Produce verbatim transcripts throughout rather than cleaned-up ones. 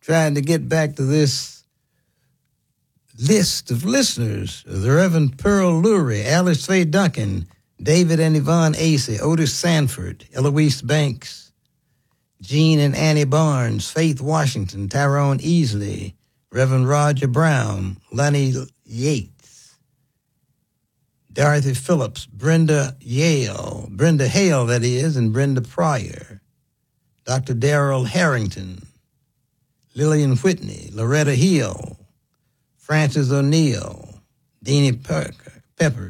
trying to get back to this list of listeners. The Reverend Pearl Lurie, Alice Faye Duncan, David and Yvonne Acey, Otis Sanford, Eloise Banks, Jean and Annie Barnes, Faith Washington, Tyrone Easley, Reverend Roger Brown, Lonnie Yates, Dorothy Phillips, Brenda Yale, Brenda Hale, that is, and Brenda Pryor, Doctor Darrell Harrington, Lillian Whitney, Loretta Hill, Francis O'Neill, Deanie Parker, Peppers,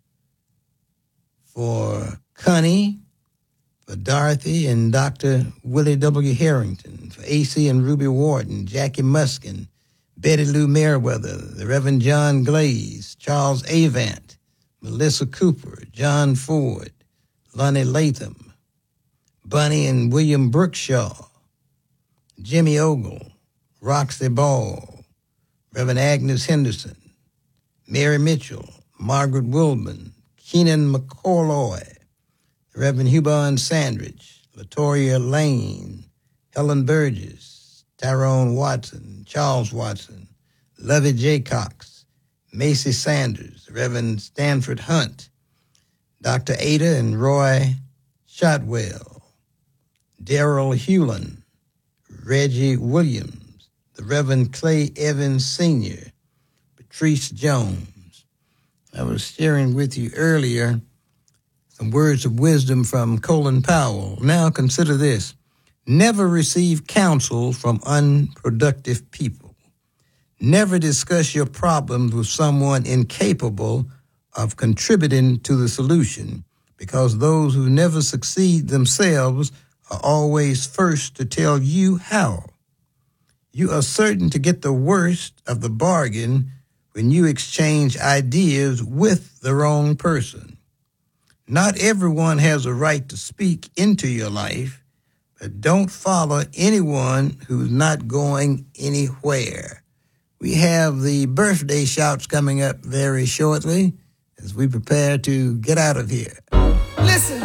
for Connie, for Dorothy and Doctor Willie W. Harrington, for A C and Ruby Wharton, Jackie Muskin, Betty Lou Merriweather, the Reverend John Glaze, Charles Avant, Melissa Cooper, John Ford, Lonnie Latham, Bunny and William Brookshaw, Jimmy Ogle, Roxy Ball, Reverend Agnes Henderson, Mary Mitchell, Margaret Wilburn, Keenan McCoy, Reverend Hubon Sandridge, Latoya Lane, Helen Burgess, Tyrone Watson, Charles Watson, Lovey J. Cox, Macy Sanders, Reverend Stanford Hunt, Doctor Ada and Roy Shotwell, Darrell Hewlin, Reggie Williams, the Reverend Clay Evans Senior, Patrice Jones. I was sharing with you earlier some words of wisdom from Colin Powell. Now consider this. Never receive counsel from unproductive people. Never discuss your problems with someone incapable of contributing to the solution, because those who never succeed themselves are always first to tell you how. You are certain to get the worst of the bargain when you exchange ideas with the wrong person. Not everyone has a right to speak into your life, but don't follow anyone who's not going anywhere. We have the birthday shouts coming up very shortly as we prepare to get out of here. Listen.